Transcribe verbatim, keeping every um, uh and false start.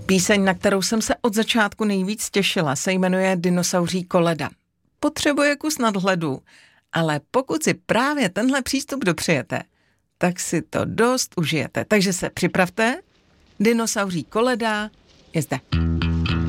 Píseň, na kterou jsem se od začátku nejvíc těšila, se jmenuje Dinosauří koleda. Potřebuje kus nadhledu, ale pokud si právě tenhle přístup dopřejete, tak si to dost užijete. Takže se připravte, Dinosauří koleda je zde.